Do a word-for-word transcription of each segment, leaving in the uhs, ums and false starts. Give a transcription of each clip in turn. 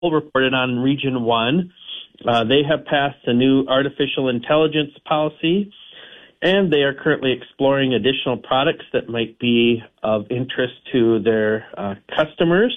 reported on Region one. Uh, they have passed a new artificial intelligence policy, and they are currently exploring additional products that might be of interest to their uh, customers.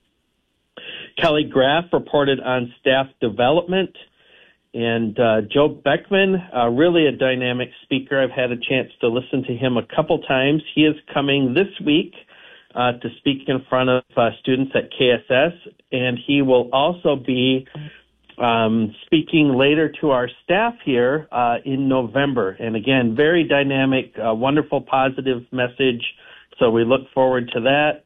Kelly Graff reported on staff development. And uh, Joe Beckman, uh, really a dynamic speaker. I've had a chance to listen to him a couple times. He is coming this week uh, to speak in front of uh, students at K S S, and he will also be um, speaking later to our staff here uh, in November. And again, very dynamic, uh, wonderful, positive message. So we look forward to that.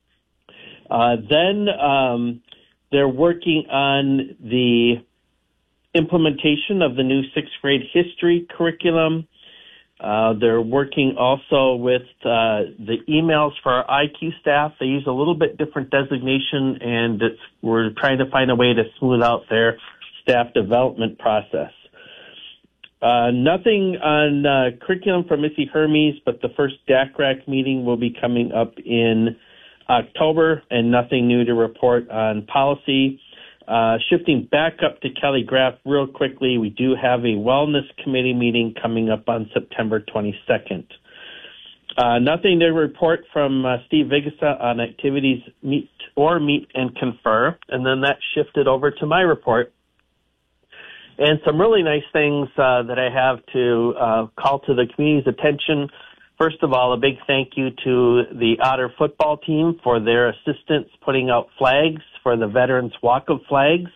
Uh, then um, they're working on the implementation of the new sixth grade history curriculum. Uh, they're working also with uh, the emails for our I Q staff. They use a little bit different designation, and it's, we're trying to find a way to smooth out their staff development process. Uh, nothing on uh, curriculum for Missy Hermes, but the first D A C R A C meeting will be coming up in October, and nothing new to report on policy. Uh, shifting back up to Kelly Graff real quickly, we do have a wellness committee meeting coming up on September twenty-second. Uh, nothing to report from uh, Steve Vigasa on activities meet or meet and confer, and then that shifted over to my report. And some really nice things uh, that I have to uh, call to the community's attention. First of all, a big thank you to the Otter football team for their assistance putting out flags for the Veterans Walk of Flags.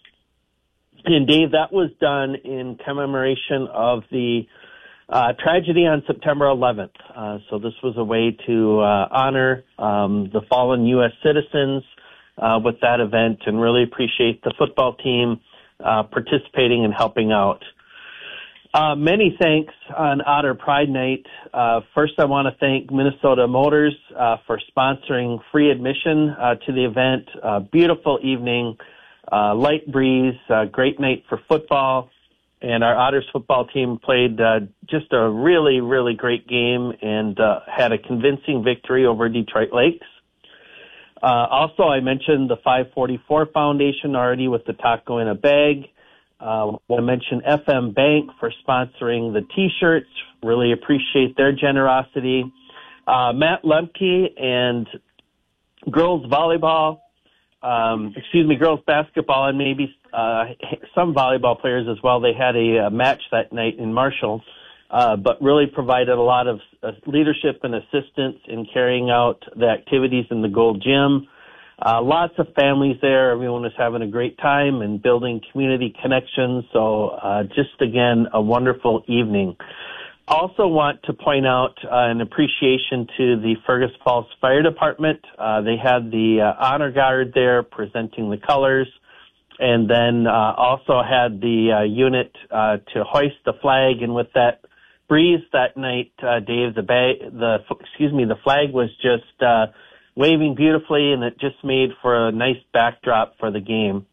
And Dave, that was done in commemoration of the uh, tragedy on September eleventh. Uh, so this was a way to uh, honor um, the fallen U S citizens uh, with that event, and really appreciate the football team uh, participating and helping out. Uh, many thanks on Otter Pride Night. Uh, first, I want to thank Minnesota Motors uh, for sponsoring free admission uh, to the event. Uh, beautiful evening, uh, light breeze, uh, great night for football, and our Otters football team played uh, just a really, really great game and uh, had a convincing victory over Detroit Lakes. Uh, also, I mentioned the five forty-four Foundation already with the taco in a bag. I uh, want to mention F M Bank for sponsoring the T-shirts. Really appreciate their generosity. Uh, Matt Lemke and girls volleyball, um, excuse me, girls basketball, and maybe uh, some volleyball players as well. They had a, a match that night in Marshall, uh, but really provided a lot of uh, leadership and assistance in carrying out the activities in the Gold Gym. Uh, lots of families there. Everyone was having a great time and building community connections. So uh, just, again, a wonderful evening. Also want to point out uh, an appreciation to the Fergus Falls Fire Department. Uh, they had the uh, honor guard there presenting the colors, and then uh, also had the uh, unit uh, to hoist the flag. And with that breeze that night, uh, Dave, the, ba- the excuse me, the flag was just uh, waving beautifully, and it just made for a nice backdrop for the game.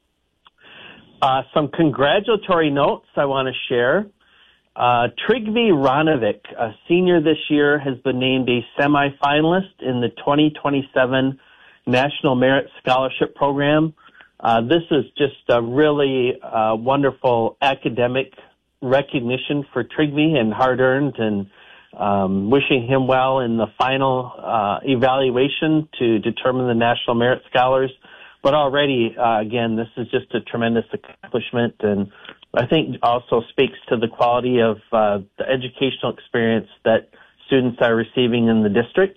Uh, some congratulatory notes I want to share. Uh, Trigvi Ranovic, a senior this year, has been named a semifinalist in the twenty twenty-seven National Merit Scholarship Program. Uh, this is just a really uh, wonderful academic recognition for Trigvi, and hard-earned, and Um, wishing him well in the final uh, evaluation to determine the National Merit Scholars. But already, uh, again, this is just a tremendous accomplishment, and I think also speaks to the quality of uh, the educational experience that students are receiving in the district.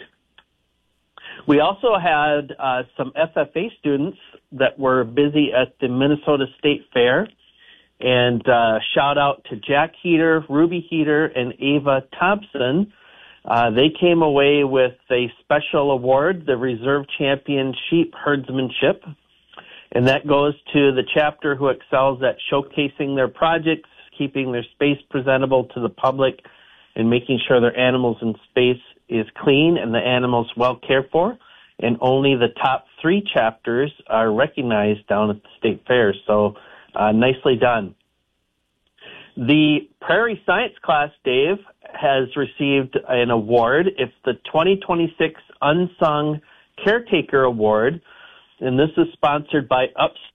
We also had uh, some F F A students that were busy at the Minnesota State Fair. And uh, shout out to Jack Heater, Ruby Heater, and Ava Thompson. Uh, they came away with a special award, the Reserve Champion Sheep Herdsmanship. And that goes to the chapter who excels at showcasing their projects, keeping their space presentable to the public, and making sure their animals in space is clean and the animals well cared for. And only the top three chapters are recognized down at the state fair. So Uh, nicely done. The Prairie Science class, Dave, has received an award. It's the twenty twenty-six Unsung Caretaker Award. and this is sponsored by Ups